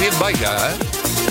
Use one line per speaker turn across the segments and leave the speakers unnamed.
bien baila, ¿eh?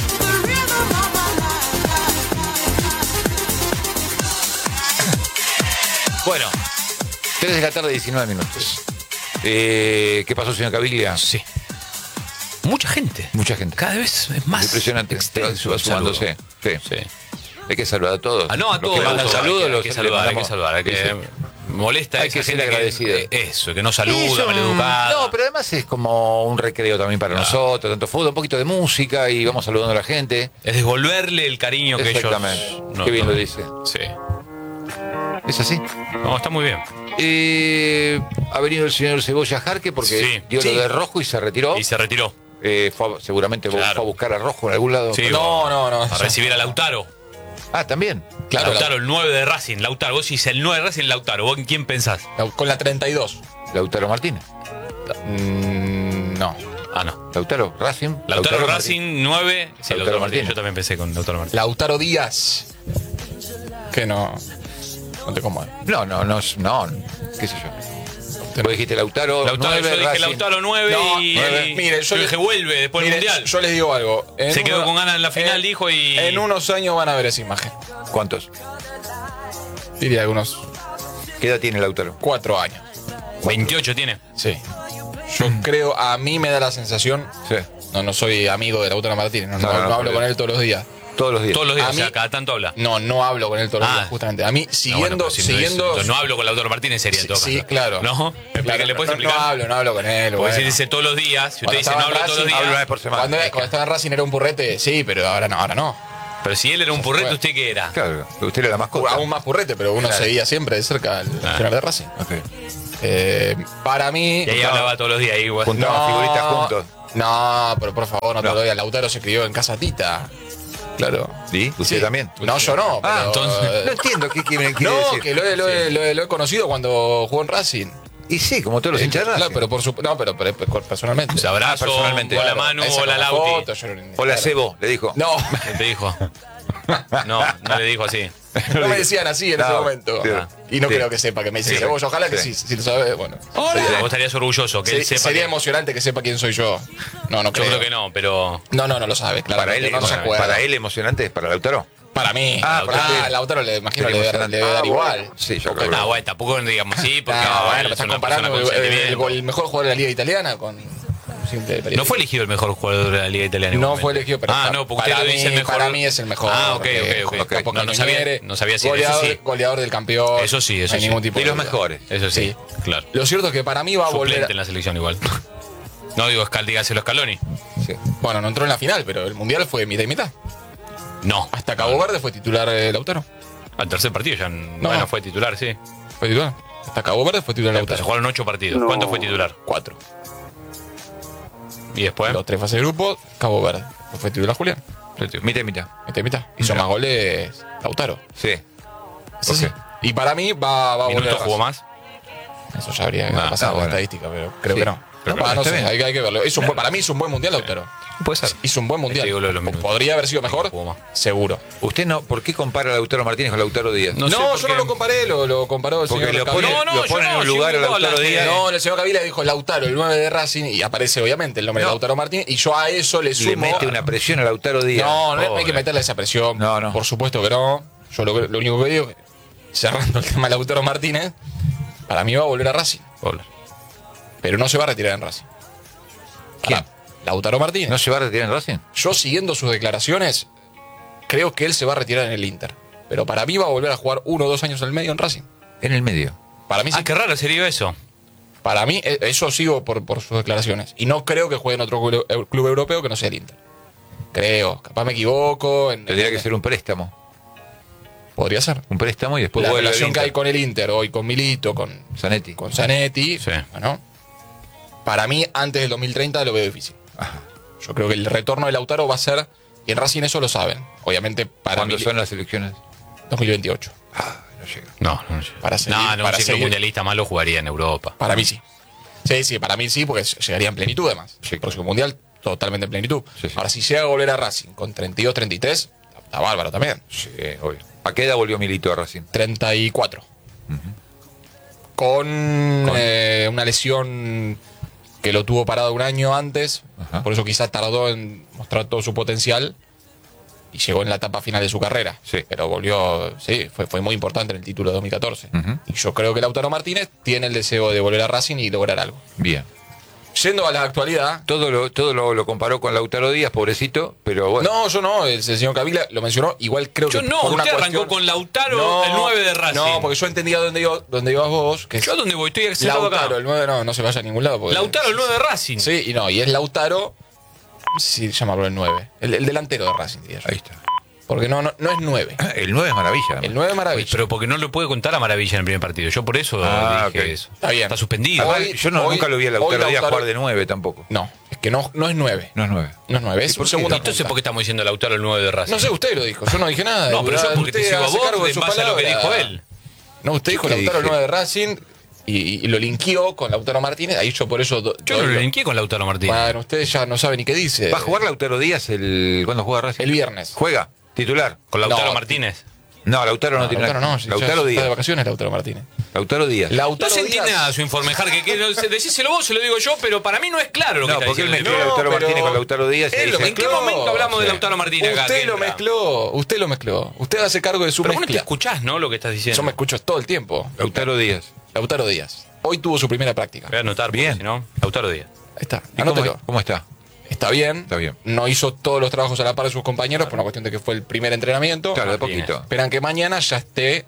Bueno, 3 de la tarde, 19 minutos. ¿Qué pasó, señor Caviglia?
Sí. Mucha gente.
Mucha gente.
Cada vez es más.
Impresionante.
extenso
Va
el
sumándose. Sí.
Sí.
Hay que saludar a todos.
Ah, no, a
Los
todos.
que mandan saludos,
hay que saludar. Hay que molesta
hay
esa
que ser
gente
agradecido.
Eso, que no saluda,
Eso,
maleducada.
no, pero además es como un recreo también para nosotros, tanto fútbol, un poquito de música y vamos saludando a la gente.
Es devolverle el cariño que ellos.
Exactamente. Qué bien lo dice.
Sí.
¿Es así?
No, está muy bien.
Ha venido el señor Cebolla Jarque porque
Sí.
dio
Sí.
lo de Rojo y se retiró.
Y se retiró.
Seguramente fue a buscar a Rojo en algún lado.
Sí,
No.
A recibir a Lautaro.
Ah, también.
Claro,
Lautaro, el 9 de Racing. Lautaro, vos decís el 9 de Racing, Lautaro. ¿Vos en quién pensás?
con la 32.
Lautaro Martínez.
No.
Ah, no.
Lautaro Racing.
Lautaro
Martínez.
Racing 9. Sí,
Lautaro
Lautaro Martínez.
Martínez.
Yo también pensé con Lautaro Martínez.
Lautaro Díaz. Que no te conmueve.
No. ¿Qué sé yo? Vos dijiste Lautaro.
Lautaro,
9,
yo dije
Racing.
Lautaro 9
No,
y.
9. Mire,
yo dije vuelve después del
Mire,
Mundial.
yo les digo algo.
Se quedó con ganas en la final, dijo, y.
En unos años van a ver esa imagen.
¿Cuántos?
Diría algunos
¿Qué edad tiene Lautaro?
4 años.
28 tiene.
Sí. Yo creo, a mí me da la sensación.
Sí.
No soy amigo de Lautaro Martínez. No hablo
pero-
con él todos los días.
Todos los días.
Todos los días,
A
o sea,
mí-
cada tanto habla.
No hablo con él todos los
Ah.
días, justamente. A mí,
No,
siguiendo.
bueno, pero si no es-
siguiendo
no hablo con Lautaro Martínez sería en todo
Sí,
caso.
claro.
¿No?
Claro,
¿Le puedes
no
explicar?
hablo con él.
Porque
bueno.
si dice todos los días, si usted
Cuando
dice no
estaba en
hablo todos los
Racing,
días.
hablo una vez por semana.
Cuando estaba en Racing era un purrete, sí, pero ahora no.
Pero si él era un purrete, ¿usted qué era?
Claro, usted era la mascota.
Aún más purrete, pero uno
Claro.
seguía siempre de cerca al final de Racing.
Ok.
Para mí.
Y ahí hablaba todos los días, igual.
Juntaban figuritas juntos.
No, pero por favor, no te lo digas. Lautaro se crió en Casa Tita. Claro.
¿Sí? ¿Usted
Sí.
también?
No, yo no.
Ah,
pero,
entonces-
No entiendo qué quiere
no,
decir.
que lo he conocido cuando jugó en Racing.
Y sí, como todos los hinchas de
Claro,
Racing.
pero por su, no, pero personalmente.
Un abrazo,
personalmente.
hola
Claro,
Manu,
ahí sacó
hola
una
Lauti.
foto, yo no-
Hola,
claro.
Sebo, le dijo.
No,
¿Qué te dijo? No le dijo así.
no me decían así en ese
No,
momento.
sí.
Y no
Sí.
creo que sepa que me dice
Sí.
Cebolla. Ojalá que
Sí.
sí, si lo sabe, bueno.
Vos estarías orgulloso que él sepa.
Sería
que-
emocionante que sepa quién soy yo. No
Yo
creo.
creo que no, pero.
No lo sabe, claro.
Para él,
no se acuerda.
para él emocionante es para Lautaro.
Para mí.
Ah, para usted.
Lautaro le imagino
Sería
le
emocionante.
debe dar
Ah,
igual.
bueno. Sí, yo creo.
No, bueno, tampoco digamos sí, porque.
Bueno,
él
me
es
estás
una
comparando
persona con sentimiento.
el mejor jugador de la Liga Italiana con un simple periodista.
No fue elegido el mejor jugador de la Liga Italiana.
No
igualmente.
fue elegido, pero
no, porque usted
para
lo dice el
mí-
mejor.
para mí es el mejor.
Ah, ok.
Tampoco
No sabía si
goleador,
eso sí.
goleador del campeón.
Eso sí, eso
no hay
sí.
ningún tipo
De los
duda.
mejores.
Eso sí, claro.
Lo cierto es que para mí va a
Suplente
volver.
en la selección igual. No digo dígaselo a Scaloni.
Sí.
Bueno, no entró en la final, pero el mundial fue mitad y mitad.
No.
Hasta Cabo Verde fue titular Lautaro.
Al tercer partido ya bueno, fue titular, sí.
Fue titular. Hasta Cabo Verde fue titular
Se
Lautaro.
jugaron 8 partidos. ¿Cuánto fue titular?
4.
Y después.
Los 3 fases de grupo, Cabo Verde. Fue titular Julián.
Mitad y mitad.
Mitad y mitad. Hizo más goles Lautaro.
Sí.
Es así. Y para mí va a volver
¿Minutos
a
jugó
Racing.
más?
Eso ya habría que
Ah,
pasar la
bueno.
estadística, pero creo
Sí.
que no.
Pero
no
está
sé,
bien.
hay que verlo. Para mí hizo un buen mundial, Lautaro.
Puede ser.
Hizo un buen mundial.
digo lo de los minutos.
¿Podría haber sido mejor?
Jugó más.
Seguro.
¿Usted no? ¿Por qué compara a Lautaro Martínez con Lautaro Díaz?
No sé
No,
por
yo
qué.
no lo comparé, lo comparó el
Porque
señor
lo pone,
Cavila.
lo pone en un lugar a Lautaro Díaz.
No, el señor Cavila dijo Lautaro, el 9 de Racing, y aparece obviamente el nombre de
No.
Lautaro Martínez, y yo a eso le sumo.
Le mete una presión a Lautaro Díaz.
No, no hay
Pobre.
que meterle esa presión.
No.
Por supuesto que no. Yo lo único que digo, cerrando el tema de Lautaro Martínez, para mí va a volver a Racing.
Hola.
Pero no se va a retirar en Racing.
¿Quién?
Ahora, Lautaro Martínez.
¿No se va a retirar en Racing?
Yo, siguiendo sus declaraciones, creo que él se va a retirar en el Inter. Pero para mí va a volver a jugar 1 o 2 años en el medio en Racing.
En el medio.
Para mí sí.
Qué raro sería eso.
Para mí, eso sigo por sus declaraciones. Y no creo que juegue en otro club europeo que no sea el Inter. Creo. Capaz me equivoco.
Tendría que ser un préstamo.
Podría ser.
Un préstamo y después
La
vuelve al
relación que hay
Inter.
con el Inter hoy, con Milito, con
Zanetti.
Zanetti.
Sí.
Bueno, para mí, antes del 2030 lo veo difícil. Yo creo que el retorno de Lautaro va a ser. Y en Racing eso lo saben. Obviamente, para
¿Cuándo
mí.
son las elecciones?
2028.
No llega.
No.
Para seguir-
no, un
para
ciclo
seguir.
mundialista más lo jugaría en Europa.
Para mí sí. Sí, para mí sí, porque llegaría en plenitud además.
Sí.
El próximo mundial, totalmente en plenitud.
Sí, sí.
Ahora, si llega a volver a Racing con 32, 33, está bárbaro también.
Sí, obvio. ¿A qué edad volvió Milito a Racing?
34. Con una lesión que lo tuvo parado un año antes,
Ajá.
por eso quizás tardó en mostrar todo su potencial y llegó en la etapa final de su carrera.
Sí.
Pero volvió, sí, fue muy importante en el título de 2014.
Ujú.
Y yo creo que Lautaro Martínez tiene el deseo de volver a Racing y lograr algo.
Bien.
Yendo a la actualidad.
Todo lo comparó con Lautaro Díaz, pobrecito, pero bueno.
No, yo no, el señor Cavila lo mencionó, igual creo
Yo
que
no,
por una
usted arrancó
cuestión-
con Lautaro,
No,
el 9 de Racing.
No, porque yo entendía dónde ibas vos, que es
¿Yo a dónde voy? Estoy sentado acá.
Lautaro, el 9 no se vaya a ningún lado. porque-
Lautaro, el 9 de Racing.
Sí, y es Lautaro, sí, llamarlo el 9, el delantero de Racing, diría yo.
Ahí está.
Porque no es 9.
El 9 es maravilla.
El 9 es maravilla.
Pero porque no lo puede contar a Maravilla en el primer partido. Yo por eso
Ah,
dije
ok.
eso.
Está bien.
Está suspendido.
Ah,
Además, yo
hoy-
nunca lo vi a Lautaro
hoy
Díaz
Lautaro-
jugar de 9 tampoco.
No, es que no es 9.
No es 9.
No es 9, es
¿Y por
un
qué?
segunda
Entonces,
punta.
¿por qué estamos diciendo Lautaro el 9 de Racing?
No sé, usted lo dijo, yo no dije nada.
No, pero yo porque te
Usted
sigo a
hace cargo
vos
de
en
su
base a lo que
palabra.
dijo él.
No, usted dijo
qué
Lautaro el
dije?
9 de Racing y lo linkeó con Lautaro Martínez. Ahí yo por eso.
Yo no lo linkeé con Lautaro Martínez.
Bueno, ustedes ya no saben ni qué dice.
¿Va a jugar Lautaro Díaz cuándo juega Racing?
El viernes.
¿Juega? ¿Titular?
Con Lautaro
No.
Martínez.
No, Lautaro no, tiene
Lautaro
nada.
no, si ya
Lautaro
está de
Díaz.
vacaciones Lautaro Martínez.
Lautaro Díaz.
No
Lautaro
se entiende
Díaz-
nada su informe, Jarque. Decíselo vos, se lo digo yo, pero para mí no es claro lo que
No,
está
porque él
diciendo.
mezcló a Lautaro
pero-
Martínez con Lautaro Díaz y
Él
ahí
lo
se-
¿En qué momento hablamos de
Sí.
Lautaro Martínez acá?
Usted lo mezcló. Usted hace cargo de su
Pero vos no te
mezcla.
escuchás, ¿no? Lo que estás diciendo.
Yo me escucho todo el tiempo.
Lautaro Díaz.
Lautaro Díaz. Hoy tuvo su primera práctica.
Voy a anotar, porque
Bien.
si no, Lautaro Díaz.
Ahí está.
¿Y
Anótelo.
cómo está?
Está bien.
Está bien.
No hizo todos los trabajos a la par de sus compañeros por una cuestión de que fue el primer entrenamiento.
Claro, de
Martínez.
poquito.
Esperan que mañana ya esté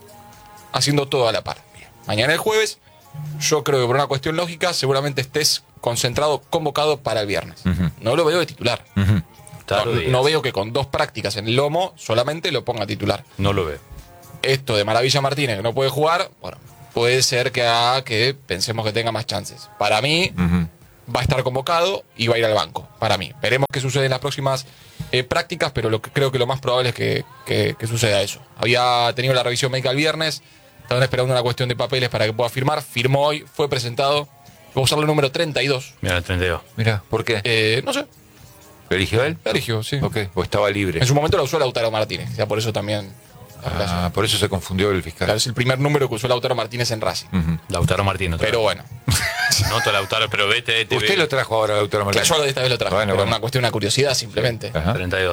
haciendo todo a la par. Mañana el jueves, yo creo que por una cuestión lógica, seguramente estés concentrado, convocado para el viernes.
Ujú.
No lo veo de titular.
Ujú.
Lautaro Díaz.
No veo que con 2 prácticas en el lomo solamente lo ponga titular.
No lo veo.
Esto de Maravilla Martínez que no puede jugar, bueno, puede ser que haga que pensemos que tenga más chances. Para mí,
Ujú.
va a estar convocado y va a ir al banco, para mí. Veremos qué sucede en las próximas prácticas, pero creo que lo más probable es que suceda eso. Había tenido la revisión médica el viernes, estaban esperando una cuestión de papeles para que pueda firmar, firmó hoy, fue presentado, va a usar el número 32.
Mira, el 32.
Mira, ¿por qué?
No sé,
¿Lo eligió él?
la eligió, sí.
Ok, o estaba libre.
En su momento la usó Lautaro Martínez, ya por eso también.
Ah, por eso se confundió el fiscal.
Claro, es el primer número que usó Lautaro Martínez en Racing.
Ujú.
Lautaro Martínez. otra
Pero
vez.
bueno,
Noto Lautaro, pero vete.
Usted lo trajo ahora, Lautaro Martínez.
yo esta vez lo traje,
Bueno,
pero
bueno.
una cuestión, una curiosidad simplemente.
Ajá.
32.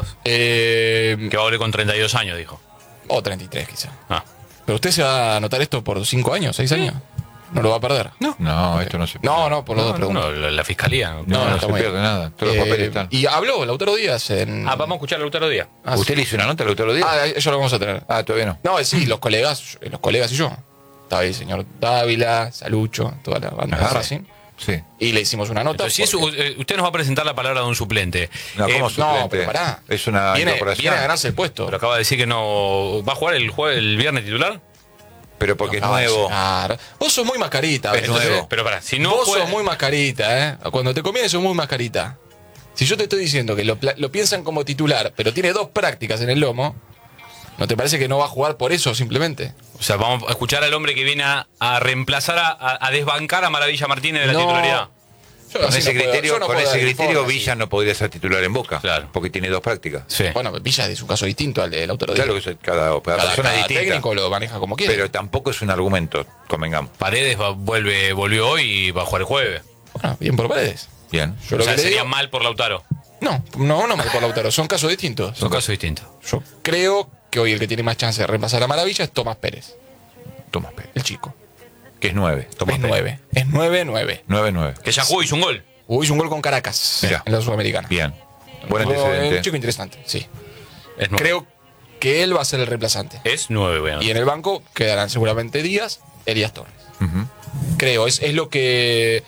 Que
Que va a volver con 32 años, dijo.
o 33 quizá.
Ah.
¿Pero usted se va a anotar esto por 5 años, 6 años? ¿No lo va a perder?
No, esto no se
No, por los dos preguntas.
No, la fiscalía.
No, no
está
se
muy
pierde
bien.
nada. Todos los papeles están.
Y habló Lautaro Díaz en...
Ah, vamos a escuchar a Lautaro Díaz.
Ah, sí.
¿Usted le hizo una nota a Lautaro Díaz?
Eso lo vamos a tener.
Ah, todavía no.
No, sí, los colegas y yo. Estaba ahí el señor Dávila, Salucho, toda la banda de
Ajá.
Racing.
Sí.
Y le hicimos una nota.
Entonces, si es
porque-
usted nos va a presentar la palabra de un suplente.
No, ¿cómo
no,
suplente?
pero pará.
Es una
Viene
incorporación.
a ganarse el puesto.
Pero acaba de decir que no. ¿Va a jugar el viernes titular?
Pero porque es
Acaba de
nuevo.
llegar. Vos sos muy mascarita.
Es
¿ves?
nuevo.
Pero para, si no
Vos
juega-
sos muy mascarita, ¿eh? Cuando te conviene sos muy mascarita. Si yo te estoy diciendo que lo piensan como titular, pero tiene 2 prácticas en el lomo, ¿no te parece que no va a jugar por eso simplemente?
O sea, vamos a escuchar al hombre que viene a reemplazar, a desbancar a Maravilla Martínez de la
No.
titularidad.
Yo
Con
así
ese
no puedo-
criterio,
yo no
con
puedo
ese
dar
criterio
informe
Villa
así.
no podría ser titular en Boca.
Claro.
Porque tiene 2 prácticas.
Sí.
Bueno, Villa es un caso distinto al del Lautaro Díaz.
Claro que cada persona es
cada
distinta.
técnico lo maneja como quiere.
Pero tampoco es un argumento, convengamos.
Paredes volvió hoy y va a jugar el jueves.
Bueno, bien por Paredes.
Bien.
Yo
O
lo
sea,
que le
sería
digo-
mal por Lautaro.
No mal por Lautaro. Son casos distintos.
Son casos distintos.
Yo creo que hoy el que tiene más chance de reemplazar a Maravilla es Tomás Pérez,
Tomás Pérez.
el chico.
Que es 9.
Es 9. Es 9-9.
9-9.
Que ya jugó y hizo un gol.
Hizo un gol con Caracas
Mirá.
en la Sudamericana.
Bien. Buen
Un
antecedente.
chico interesante, sí.
Es 9.
Creo que él va a ser el reemplazante.
Es 9, bueno.
Y en el banco quedarán seguramente Díaz, Elías Torres.
Ujú.
Creo, es lo que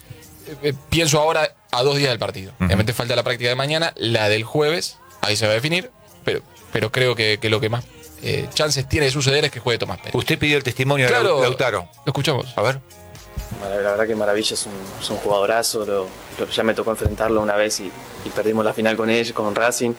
pienso ahora a 2 días del partido. Obviamente falta la práctica de mañana, la del jueves, ahí se va a definir, pero creo que lo que más chances tiene de suceder es que juegue Tomás Pérez.
Usted pidió el testimonio
Claro.
de Lautaro.
Lo escuchamos.
A ver.
La verdad que Maravilla es un jugadorazo, ya me tocó enfrentarlo una vez y perdimos la final con él, con Racing.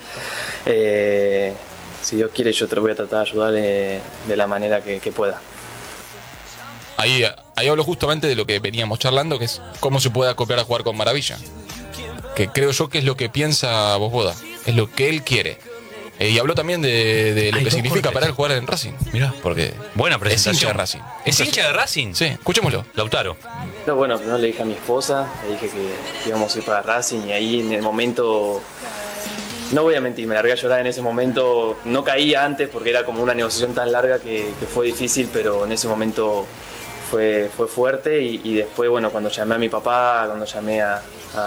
Si Dios quiere yo te lo voy a tratar de ayudar de la manera que pueda.
Ahí hablo justamente de lo que veníamos charlando, que es cómo se puede acoplar a jugar con Maravilla. Que creo yo que es lo que piensa Boda, es lo que él quiere. Y habló también de lo
Hay
que
dos
significa
cortes.
para él jugar en Racing.
Mirá.
Porque
Buena
es
presentación.
hincha de Racing.
¿Es hincha de Racing?
Sí, escuchémoslo.
Lautaro.
No, bueno, primero le dije a mi esposa, le dije que íbamos a ir para Racing y ahí en el momento, no voy a mentir, me largué a llorar en ese momento. No caía antes porque era como una negociación tan larga que fue difícil, pero en ese momento fue fuerte y después, bueno, cuando llamé a mi papá, cuando llamé a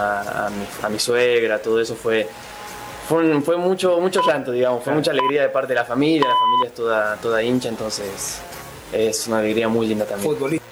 mi suegra, todo eso fue mucho llanto, digamos, fue mucha alegría de parte de la familia es toda hincha, entonces es una alegría muy linda también.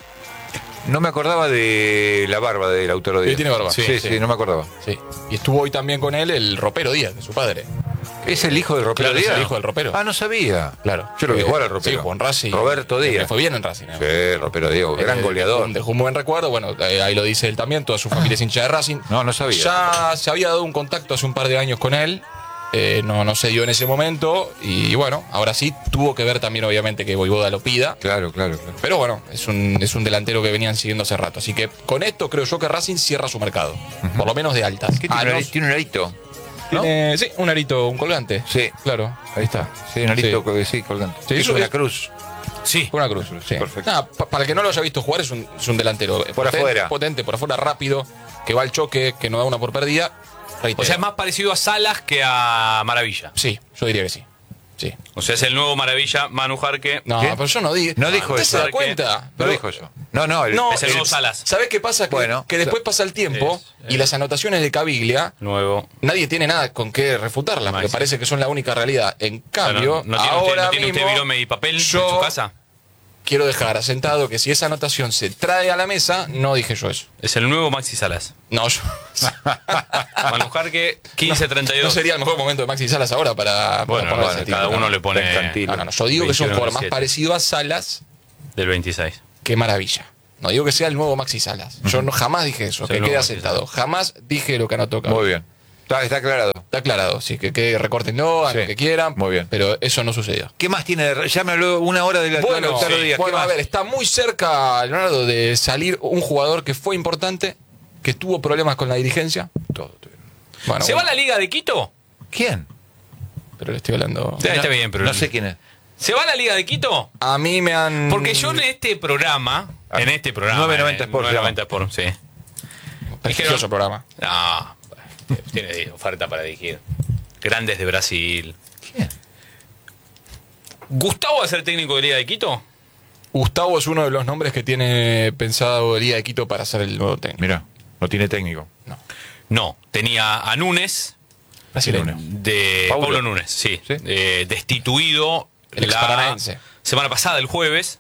No me acordaba de la barba del autor Díaz.
Sí, tiene barba.
Sí, no me acordaba.
Sí. Y estuvo hoy también con él el ropero Díaz, de su padre.
¿Es el hijo del ropero
Claro,
Díaz?
es el hijo del ropero.
Ah, no sabía.
Claro.
Yo lo vi jugar al ropero.
Sí, Juan Racing.
Roberto Díaz.
Le fue bien en Racing.
Sí, ropero Díaz, gran goleador.
Dejó un buen recuerdo, bueno, ahí lo dice él también, toda su familia es hincha de Racing.
No sabía.
Ya se había dado un contacto hace un par de años con él. No se dio en ese momento y bueno, ahora sí tuvo que ver también obviamente que Voivoda lo pida.
Claro.
Pero bueno, es un delantero que venían siguiendo hace rato. Así que con esto creo yo que Racing cierra su mercado. Por lo menos de altas.
¿Qué tiene, tiene un arito? ¿No?
Sí, un arito, un colgante.
Sí.
Claro.
Ahí está. Sí, un arito, sí, colgante.
Sí,
es
eso
una
es-
cruz.
Sí.
Una cruz. Sí.
Perfecto.
Nada, para el que no lo haya visto jugar, es un delantero.
Por afuera.
Potente, por afuera, rápido, que va al choque, que no da una por perdida. Reitero.
O sea, es más parecido a Salas que a Maravilla.
Sí, yo diría que sí. Sí.
O sea, es el nuevo Maravilla, Manu Jarque.
No,
¿Qué?
pero yo no dije.
No dijo
¿Usted
eso.
se da
¿Sabe
cuenta?
No
Pero-
dijo yo. No,
No,
Es el nuevo Salas.
¿Sabés qué pasa?
Bueno,
que después pasa el tiempo y las anotaciones de Caviglia,
Nuevo.
nadie tiene nada con qué refutarlas, porque
Maxi.
parece que son la única realidad. En cambio,
¿No tiene
ahora
no tiene usted
mismo,
virome y papel en
yo
su casa?
quiero dejar asentado que si esa anotación se trae a la mesa, no dije yo eso.
Es el nuevo Maxi Salas.
No, yo.
Manu Jarque, 15-32.
No sería el mejor momento de Maxi Salas ahora para
Bueno,
ponerse
bueno,
a tiro,
cada
¿no?
uno le pone
Tranquilo.
No, yo digo que es un
21,
jugador más
17.
parecido a Salas
del 26.
que Maravilla. No digo que sea el nuevo Maxi Salas. Yo no, jamás dije eso,
Es
que
el
quede
nuevo Maxi
asentado.
Salas.
Jamás dije lo que anotó Caviglia.
Muy bien. Está aclarado.
Está aclarado, sí, que recórtenlo, hagan
Sí,
lo que quieran.
muy bien.
Pero eso no sucedió.
¿Qué más tiene? Ya me habló una hora de la
Bueno,
Lautaro Díaz. ¿Qué
bueno, a
más?
ver, está muy cerca, Leonardo, de salir un jugador que fue importante, que tuvo problemas con la dirigencia.
Todo.
Bueno,
¿Se va a
bueno,
la Liga de Quito?
¿Quién?
pero le estoy hablando.
Sí, está bien, pero
No sé quién es.
¿Se va a la Liga de Quito?
A mí me han.
Porque yo en este programa,
9.90 Sport,
9.90 Sport, sí.
Prestigioso
dijeron-
programa.
No, tiene oferta para dirigir. Grandes de Brasil.
¿Quién?
¿Gustavo va a ser técnico de Liga de Quito?
Gustavo es uno de los nombres que tiene pensado Liga de Quito para ser el nuevo técnico.
Mira, no tiene técnico.
No, tenía a Núñez,
Brasileño.
de
Paulo.
Paulo Núñez, sí.
Sí.
Destituido
El ex
la
paranaense.
semana pasada, el jueves.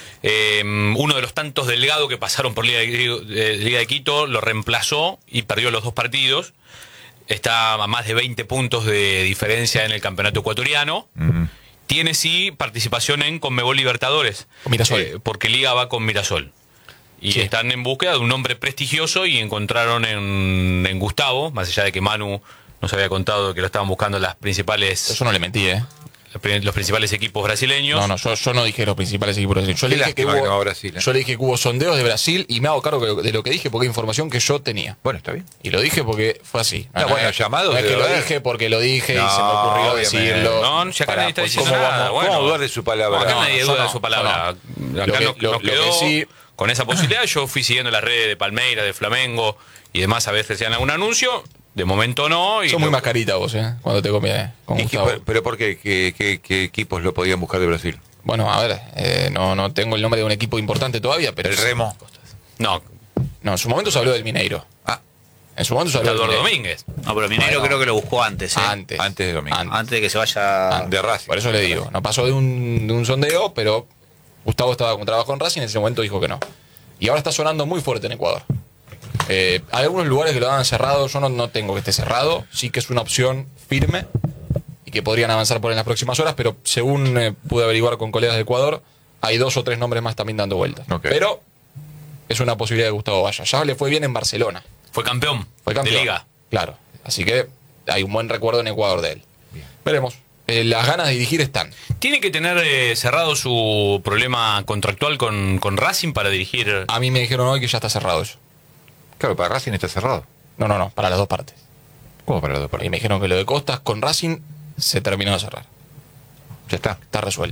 Uno de los tantos Delgado que pasaron por Liga de Quito lo reemplazó y perdió los 2 partidos. Está a más de 20 puntos de diferencia en el campeonato ecuatoriano. Tiene sí participación en Conmebol Libertadores.
Con Mirasol.
Porque Liga va con Mirasol. Y
Sí.
están en búsqueda de un nombre prestigioso y encontraron en Gustavo, más allá de que Manu nos había contado que lo estaban buscando las principales,
Eso no le mentí, ¿eh?
los principales equipos brasileños.
No, yo no dije los principales equipos brasileños. Yo
Qué
le dije que
lástima que no va a
hubo,
Brasil, ¿eh?
yo le dije que hubo sondeos de Brasil y me hago cargo de lo que dije porque es información que yo tenía.
Bueno, está bien.
Y lo dije porque fue así.
No, bueno, llamados
no es que
debe
lo
haber.
dije porque lo dije y
No,
se me ocurrió
obviamente.
decirlo.
No, si acá nadie está diciendo
¿Cómo
nada.
vamos-
Bueno.
cómo dudar de su palabra?
Acá
No,
nadie
yo
duda
no,
de su palabra.
yo
Acá
no.
nos
Lo que
quedó
sí-
con esa posibilidad. Yo fui siguiendo las redes de Palmeiras, de Flamengo y demás a ver si hacían algún anuncio. De momento no. Y
Sos muy
lo-
mascarita vos, cuando te comí con Gustavo.
¿Pero por qué? ¿Qué equipos lo podían buscar de Brasil?
Bueno, a ver, no tengo el nombre de un equipo importante todavía, pero...
El Remo.
No,
No, en su momento se habló del Mineiro.
Ah,
En su momento se habló del
Eduardo
Mineiro.
Domínguez.
No, pero Mineiro
Bueno.
creo que lo buscó antes, ¿eh?
Antes.
Antes de Domingo.
Antes de que se vaya.
de Racing.
Por eso le digo, no pasó de un sondeo, pero Gustavo estaba con trabajo en Racing y en ese momento dijo que no. Y ahora está sonando muy fuerte en Ecuador. Hay algunos lugares que lo han cerrado, yo no tengo que esté cerrado, sí que es una opción firme y que podrían avanzar por en las próximas horas, pero según pude averiguar con colegas de Ecuador, hay 2 o 3 nombres más también dando vueltas.
Ok.
Pero es una posibilidad de Gustavo vaya. Ya le fue bien en Barcelona,
Fue campeón,
fue campeón.
de Liga.
Claro, así que hay un buen recuerdo en Ecuador de él. Veremos. Las ganas de dirigir están.
¿Tiene que tener cerrado su problema contractual con Racing para dirigir?
A mí me dijeron hoy que ya está cerrado eso.
Claro, para Racing está cerrado.
No, para las 2 partes.
¿Cómo para los dos
Y me dijeron que lo de Costas con Racing se terminó de cerrar.
Ya está.
Está resuelto.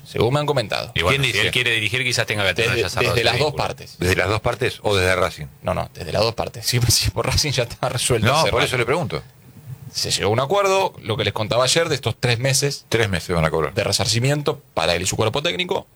Según me han comentado.
Y bueno,
¿Quién
si
dice?
él quiere dirigir, quizás tenga que tener ya cerrado
Desde
ese
las dos
vínculo.
partes.
¿Desde las dos partes o desde Racing?
No, desde las dos partes. Sí, por Racing ya está resuelto.
No,
hace
por
rato.
eso le pregunto.
Se llegó a un acuerdo, lo que les contaba ayer, de estos 3 meses
3 meses van a cobrar.
de resarcimiento para él y su cuerpo técnico.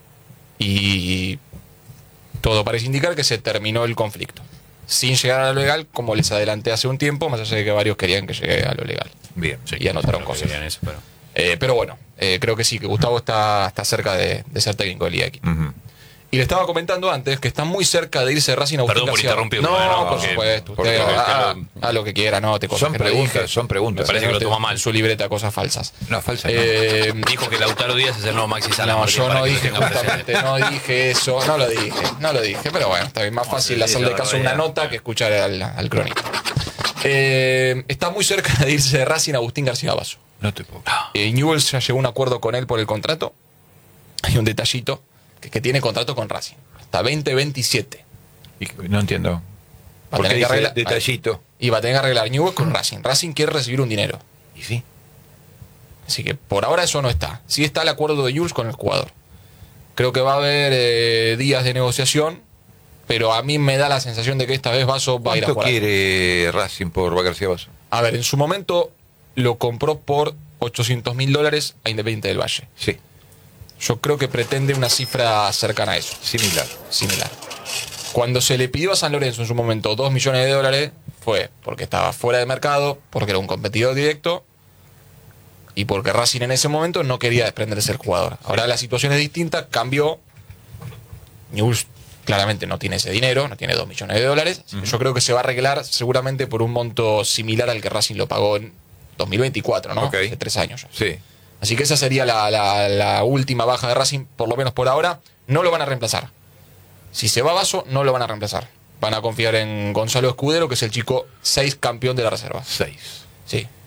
Y todo parece indicar que se terminó el conflicto. Sin llegar a lo legal, como les adelanté hace un tiempo, más allá de que varios querían que llegue a lo legal.
Bien.
Sí,
Y anotaron
no
cosas.
querían eso, pero-
Pero bueno, creo que sí, que Gustavo está cerca de ser técnico del Liga de Quito.
Ujú.
Y le estaba comentando antes que está muy cerca de irse Racing a Agustín
Perdón por
García.
interrumpir,
No,
bueno,
por
porque-
supuesto.
porque
Usted
es que
haga lo que quiera, no te cosas
Son
que no
preguntas,
dije.
son preguntas.
Me parece que lo toma mal.
En su libreta cosas falsas.
No, falsa. no.
Dijo que Lautaro Díaz es el nuevo Maxi Sala.
No,
Martín,
yo
para
no
que lo
dije
tenga presente.
justamente, no dije eso, no lo dije, pero bueno, está bien, más fácil
sí,
hacerle
la
caso a una
barbaridad.
nota que escuchar al cronista. Está muy cerca de irse de Racing Agustín García Basso.
No te puedo.
Newell's ya llegó a un acuerdo con él por el contrato. Hay un detallito, que tiene contrato con Racing, hasta 2027.
Y no entiendo.
Va a
¿Por qué
tener que
dice
arreglar-
detallito?
Y va a tener que arreglar Newell's con Racing. Racing quiere recibir un dinero.
¿Y sí?
Así que por ahora eso no está. Sí está el acuerdo de Newell's con el jugador. Creo que va a haber días de negociación, pero a mí me da la sensación de que esta vez Basso va a ir a
¿Cuánto
jugar.
quiere Racing por García Basso?
A ver, en su momento lo compró por $800.000 a Independiente del Valle.
Sí,
Yo creo que pretende una cifra cercana a eso,
similar.
similar. Cuando se le pidió a San Lorenzo en su momento $2 millones, fue porque estaba fuera de mercado, porque era un competidor directo y porque Racing en ese momento no quería desprenderse del jugador. Ahora la situación es distinta, cambió. Newell's claramente no tiene ese dinero, no tiene $2 millones. Así que yo creo que se va a arreglar seguramente por un monto similar al que Racing lo pagó en 2024, ¿no?
Ok.
Hace 3 años ya.
Sí.
Así que esa sería la última baja de Racing, por lo menos por ahora. No lo van a reemplazar. Si se va Basso, no lo van a reemplazar. Van a confiar en Gonzalo Escudero, que es el chico 6 campeón de la reserva.
6.
Sí.